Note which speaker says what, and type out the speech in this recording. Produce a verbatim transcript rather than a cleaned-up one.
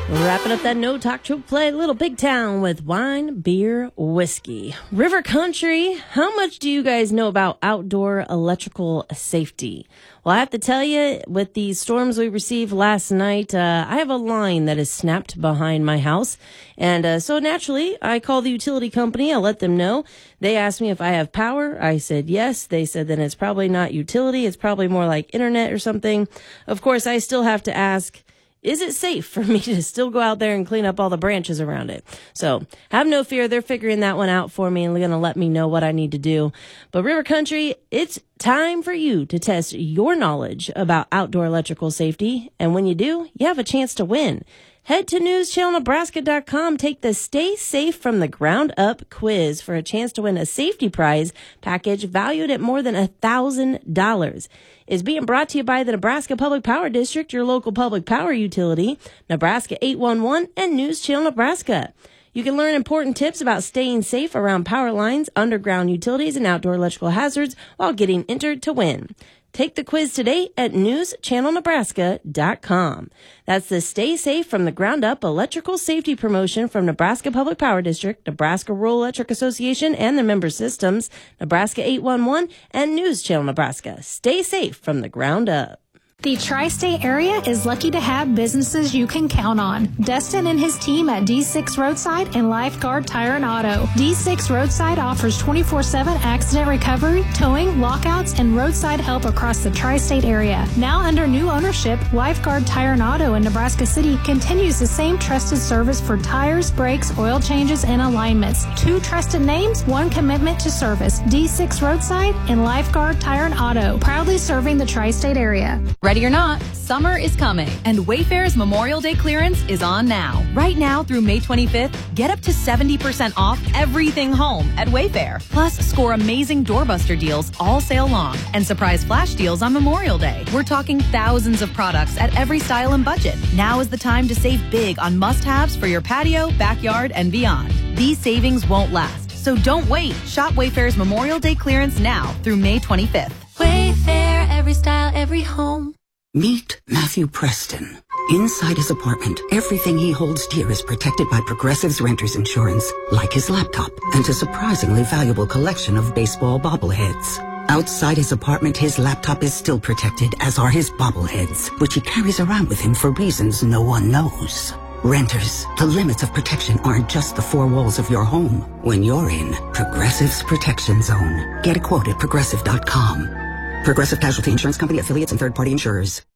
Speaker 1: Wrapping up that No Talk Triple Play, Little Big Town with wine, beer, whiskey. River Country, how much do you guys know about outdoor electrical safety? Well, I have to tell you, with the storms we received last night, uh, I have a line that is snapped behind my house. And uh, so naturally, I call the utility company. I let them know. They asked me if I have power. I said yes. They said then it's probably not utility. It's probably more like internet or something. Of course, I still have to ask, is it safe for me to still go out there and clean up all the branches around it? So have no fear. They're figuring that one out for me and they're going to let me know what I need to do. But River Country, it's time for you to test your knowledge about outdoor electrical safety. And when you do, you have a chance to win. Head to news channel nebraska dot com. Take the Stay Safe from the Ground Up quiz for a chance to win a safety prize package valued at more than one thousand dollars. Is being brought to you by the Nebraska Public Power District, your local public power utility, Nebraska eight one one, and News Channel Nebraska. You can learn important tips about staying safe around power lines, underground utilities, and outdoor electrical hazards while getting entered to win. Take the quiz today at news channel nebraska dot com. That's the Stay Safe from the Ground Up electrical safety promotion from Nebraska Public Power District, Nebraska Rural Electric Association and their member systems, Nebraska eight one one, and News Channel Nebraska. Stay safe from the ground up.
Speaker 2: The tri-state area is lucky to have businesses you can count on. Destin and his team at D six Roadside and Lifeguard Tire and Auto. D six Roadside offers twenty-four seven accident recovery, towing, lockouts, and roadside help across the tri-state area. Now under new ownership, Lifeguard Tire and Auto in Nebraska City continues the same trusted service for tires, brakes, oil changes, and alignments. Two trusted names, one commitment to service. D six Roadside and Lifeguard Tire and Auto, proudly serving the tri-state area.
Speaker 3: Ready or not, summer is coming, and Wayfair's Memorial Day clearance is on now. Right now through May twenty-fifth, get up to seventy percent off everything home at Wayfair. Plus, score amazing doorbuster deals all sale long and surprise flash deals on Memorial Day. We're talking thousands of products at every style and budget. Now is the time to save big on must-haves for your patio, backyard, and beyond. These savings won't last, so don't wait. Shop Wayfair's Memorial Day clearance now through May twenty-fifth.
Speaker 4: Wayfair, every style, every home.
Speaker 5: Meet Matthew Preston. Inside his apartment, everything he holds dear is protected by Progressive's Renter's Insurance, like his laptop and a surprisingly valuable collection of baseball bobbleheads. Outside his apartment, his laptop is still protected, as are his bobbleheads, which he carries around with him for reasons no one knows. Renters, the limits of protection aren't just the four walls of your home. When you're in Progressive's Protection Zone, get a quote at progressive dot com. Progressive Casualty Insurance Company, affiliates, and third-party insurers.